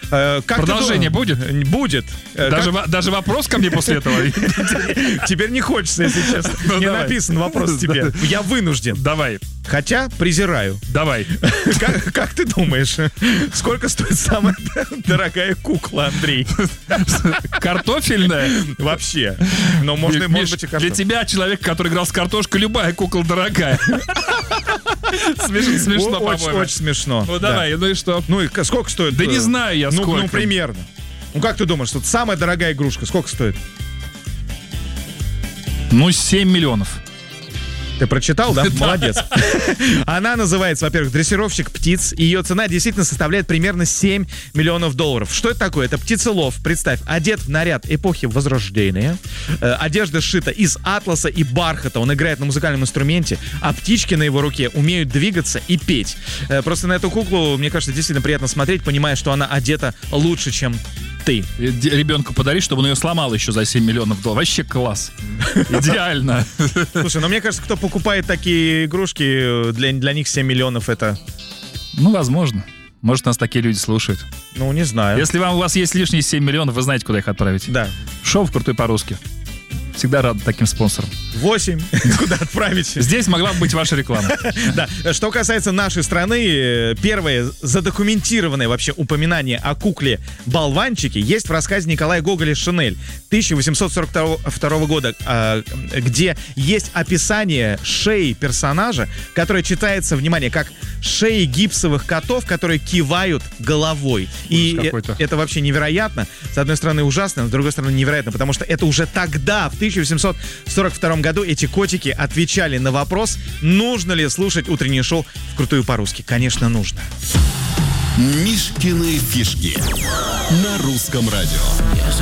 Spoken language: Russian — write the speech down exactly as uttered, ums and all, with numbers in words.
Э, как Продолжение будет? Будет. Э, Даже, как... во- даже вопрос ко мне после этого? Теперь не хочется, если честно. Не написан вопрос тебе. Я вынужден. Давай. Хотя презираю. Давай. Как, как ты думаешь, сколько стоит самая дорогая кукла, Андрей? Картофельная? Вообще. Но можно, Миш, может быть, и для картофель. тебя, человек, который играл с картошкой, любая кукла дорогая. Смешно, смешно, О- очень, по-моему. очень смешно. Ну Да. давай, ну и что? Ну и к- сколько стоит? Да э, не знаю я, ну, сколько. Ну, примерно. Ну, как ты думаешь, вот самая дорогая игрушка, сколько стоит? Ну, семь миллионов. Ты прочитал, да? Молодец. Она называется, во-первых, дрессировщик птиц. И ее цена действительно составляет примерно семь миллионов долларов. Что это такое? Это птицелов. Представь, одет в наряд эпохи Возрождения. Э, одежда сшита из атласа и бархата. Он играет на музыкальном инструменте, а птички на его руке умеют двигаться и петь. Э, просто на эту куклу, мне кажется, действительно приятно смотреть, понимая, что она одета лучше, чем ты. Ребенку подарить, чтобы он ее сломал еще за семь миллионов долларов. Вообще класс. Идеально. Слушай, ну мне кажется, кто покупает такие игрушки, для, для них семь миллионов это... Ну, возможно. Может, нас такие люди слушают. Ну, не знаю. Если вам, у вас есть лишние семь миллионов, вы знаете, куда их отправить. Да. Шоу в «Крутой по-русски». Всегда рад таким спонсорам. восемь. Куда отправить? Здесь могла бы быть ваша реклама. Да. Что касается нашей страны, первое задокументированное вообще упоминание о кукле-болванчике есть в рассказе Николая Гоголя «Шинель» тысяча восемьсот сорок второго года, где есть описание шеи персонажа, которое читается, внимание, как шеи гипсовых котов, которые кивают головой. И какой-то. это вообще невероятно. С одной стороны ужасно, с другой стороны невероятно, потому что это уже тогда, в тысяча восемьсот сорок втором году, эти котики отвечали на вопрос, нужно ли слушать утреннее шоу «Вкрутую по-русски». Конечно, нужно. Мишкины фишки на русском радио.